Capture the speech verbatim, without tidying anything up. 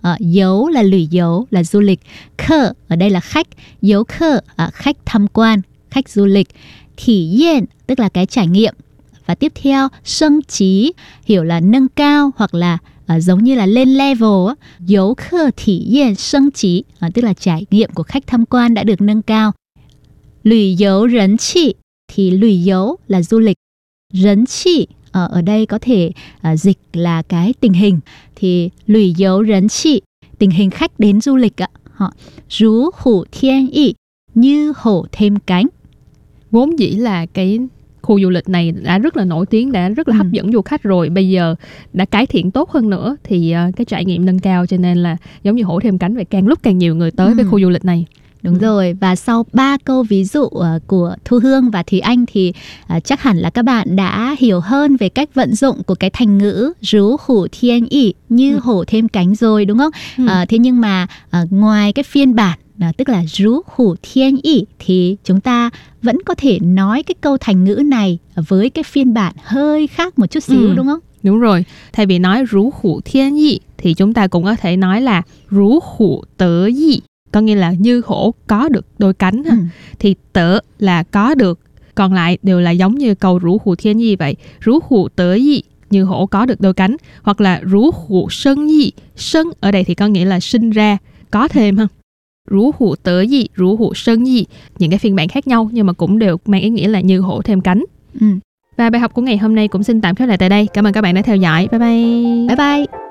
À, dấu là lùi dấu là du lịch. Khơ ở đây là khách. Dấu khơ à, khách tham quan, khách du lịch. Thị验tức là cái trải nghiệm. Và tiếp theo,升级hiểu là nâng cao hoặc là à, giống như là lên level á. Dấu khơ thị验升级à, tức là trải nghiệm của khách tham quan đã được nâng cao. Lùi dấu rấn trị thì lùi dấu là du lịch. Rấn trị à, ở đây có thể à, dịch là cái tình hình. Thì lùi dấu rấn trị, tình hình khách đến du lịch ạ. Họ rú hủ thiên ý, như hổ thêm cánh. Vốn dĩ là cái khu du lịch này đã rất là nổi tiếng, đã rất là hấp dẫn du khách rồi. Bây giờ đã cải thiện tốt hơn nữa thì uh, cái trải nghiệm nâng cao, cho nên là giống như hổ thêm cánh vậy, càng lúc càng nhiều người tới ừ. với khu du lịch này. Đúng ừ. rồi, và sau ba câu ví dụ uh, của Thu Hương và Thúy Anh thì uh, chắc hẳn là các bạn đã hiểu hơn về cách vận dụng của cái thành ngữ rú hủ thiên ý, như ừ. hổ thêm cánh rồi, đúng không? Ừ. Uh, thế nhưng mà uh, ngoài cái phiên bản À, tức là rú hủ thiên ý thì chúng ta vẫn có thể nói cái câu thành ngữ này với cái phiên bản hơi khác một chút xíu ừ. đúng không? Đúng rồi, thay vì nói rú hủ thiên ý thì chúng ta cũng có thể nói là rú hủ tớ ý, có nghĩa là như hổ có được đôi cánh ha. Ừ. Thì tớ là có được, còn lại đều là giống như câu rú hủ thiên ý vậy. Rú hủ tớ ý, như hổ có được đôi cánh, hoặc là rú hủ sân ý. Sân ở đây thì có nghĩa là sinh ra, có thêm ha. Rú hủ tớ gì, rú hủ sân gì, những cái phiên bản khác nhau nhưng mà cũng đều mang ý nghĩa là như hổ thêm cánh. Ừ. Và bài học của ngày hôm nay cũng xin tạm khép lại tại đây. Cảm ơn các bạn đã theo dõi. Bye bye. Bye bye.